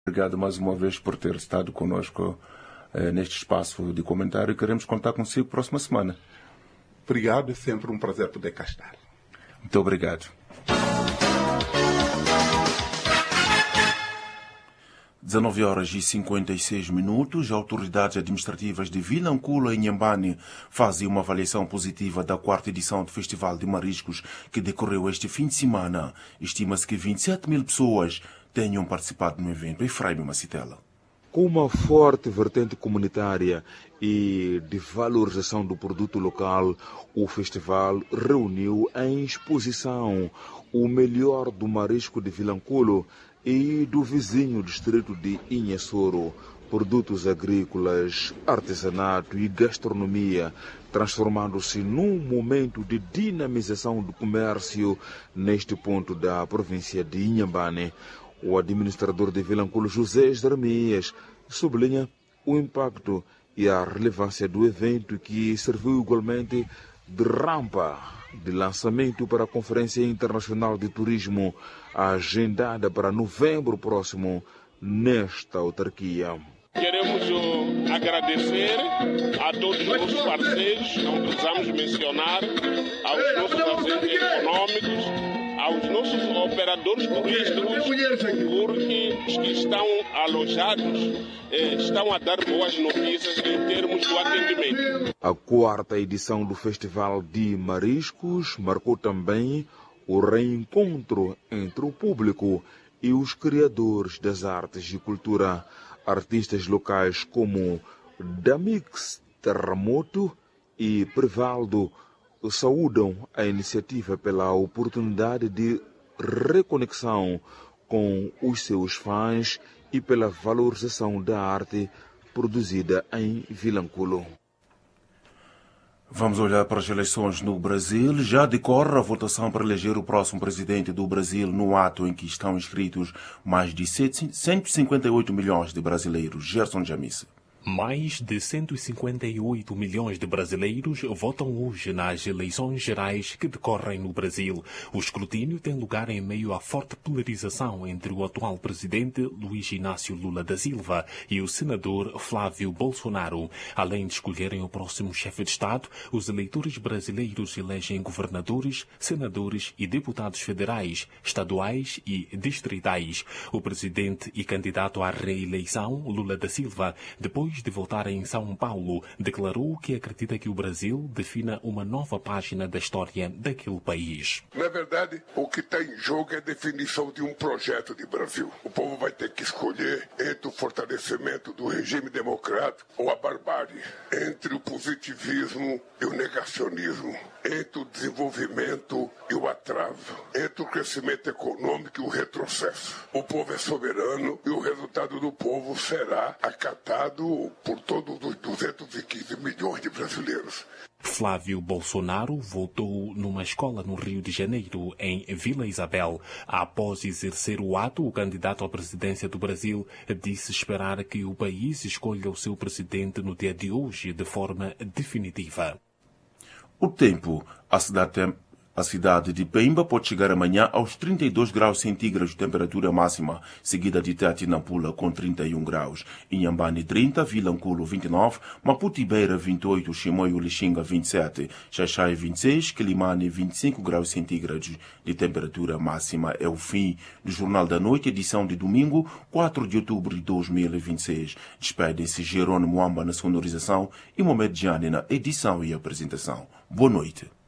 Obrigado mais uma vez por ter estado conosco neste espaço de comentário. Queremos contar consigo próxima semana. Obrigado, é sempre um prazer poder cá estar. Muito obrigado. 19h56. Autoridades administrativas de Vilanculo e Inhambane fazem uma avaliação positiva da 4ª edição do Festival de Mariscos que decorreu este fim de semana. Estima-se que 27.000 pessoas tenham participado no evento. Efraim Macitela. Com uma forte vertente comunitária e de valorização do produto local, o festival reuniu em exposição o melhor do marisco de Vilanculo e do vizinho distrito de Inhassoro, produtos agrícolas, artesanato e gastronomia, transformando-se num momento de dinamização do comércio neste ponto da província de Inhambane. O administrador de Vilanculo, José Jeremias, sublinha o impacto e a relevância do evento, que serviu igualmente de rampa de lançamento para a Conferência Internacional de Turismo, agendada para novembro próximo nesta autarquia. Queremos agradecer a todos os nossos parceiros, não precisamos mencionar, aos nossos agentes econômicos, aos nossos operadores turísticos, porque os que estão alojados estão a dar boas notícias em termos do atendimento. A 4ª edição do Festival de Mariscos marcou também o reencontro entre o público e os criadores das artes e cultura. Artistas locais como Damix, Terremoto e Privaldo saúdam a iniciativa pela oportunidade de reconexão com os seus fãs e pela valorização da arte produzida em Vilanculo. Vamos olhar para as eleições no Brasil. Já decorre a votação para eleger o próximo presidente do Brasil, no ato em que estão inscritos mais de 158 milhões de brasileiros. Gerson Jamice. Mais de 158 milhões de brasileiros votam hoje nas eleições gerais que decorrem no Brasil. O escrutínio tem lugar em meio à forte polarização entre o atual presidente Luiz Inácio Lula da Silva e o senador Flávio Bolsonaro. Além de escolherem o próximo chefe de Estado, os eleitores brasileiros elegem governadores, senadores e deputados federais, estaduais e distritais. O presidente e candidato à reeleição, Lula da Silva, depois de votar em São Paulo, declarou que acredita que o Brasil defina uma nova página da história daquele país. Na verdade, o que está em jogo é a definição de um projeto de Brasil. O povo vai ter que escolher entre o fortalecimento do regime democrático ou a barbárie, entre o positivismo e o negacionismo, entre o desenvolvimento e o atraso, entre o crescimento econômico e o retrocesso. O povo é soberano e o resultado do povo será acatado por todos os 215 milhões de brasileiros. Flávio Bolsonaro votou numa escola no Rio de Janeiro, em Vila Isabel. Após exercer o ato, o candidato à presidência do Brasil disse esperar que o país escolha o seu presidente no dia de hoje de forma definitiva. O tempo. A cidade de Pemba pode chegar amanhã aos 32 graus centígrados de temperatura máxima, seguida de Tete e Nampula com 31 graus. Inhambane 30, Vilanculo 29, Maputo e Beira 28, Chimoio e Lixinga 27, Xaxai 26, Quilimane 25 graus centígrados de temperatura máxima. É o fim do Jornal da Noite, edição de domingo, 4 de outubro de 2026. Despedem-se Jerônimo Amba na sonorização e Mohamed Diane na edição e apresentação. Boa noite.